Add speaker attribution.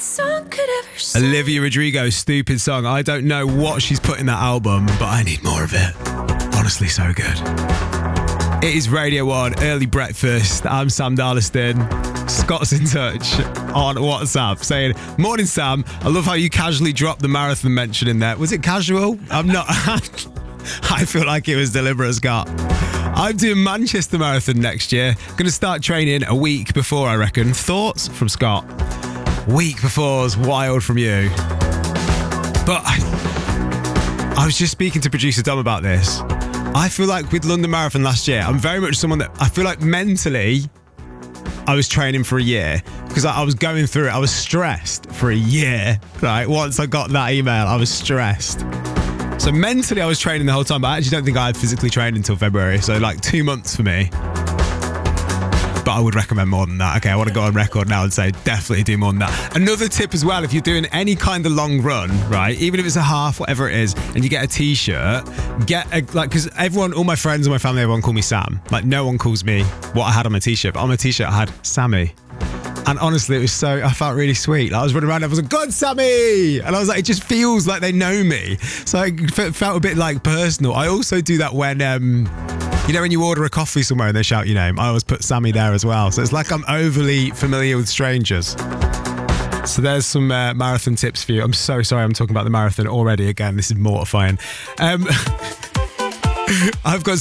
Speaker 1: song could ever sing.
Speaker 2: Olivia Rodrigo, Stupid Song. I don't know what she's put in that album, but I need more of it. Honestly, so good. It is Radio 1, Early Breakfast. I'm Sam Darlaston. Scott's in touch on WhatsApp saying, "Morning, Sam. I love how you casually dropped the marathon mention in there." Was it casual? I'm not. I feel like it was deliberate, Scott. I'm doing Manchester Marathon next year. Going to start training a week before, I reckon. Thoughts from Scott? Week before is wild from you. But I was just speaking to producer Dom about this. I feel like with London Marathon last year, I'm very much someone that I feel like mentally I was training for a year because I was going through it. I was stressed for a year. Right? Once I got that email, I was stressed. So mentally I was training the whole time, but I actually don't think I had physically trained until February. So like 2 months for me. But I would recommend more than that. Okay, I want to go on record now and say definitely do more than that. Another tip as well, if you're doing any kind of long run, right, even if it's a half, whatever it is, and you get a t-shirt, because everyone, all my friends and my family, everyone call me Sam. Like no one calls me what I had on my t-shirt, but on my t-shirt I had Sammy. And honestly, I felt really sweet. Like, I was running around and I was like, "Good, Sammy!" And I was like, it just feels like they know me. So it felt a bit like personal. I also do that when, when you order a coffee somewhere and they shout your name, I always put Sammy there as well. So it's like I'm overly familiar with strangers. So there's some marathon tips for you. I'm so sorry I'm talking about the marathon already again. This is mortifying. I've got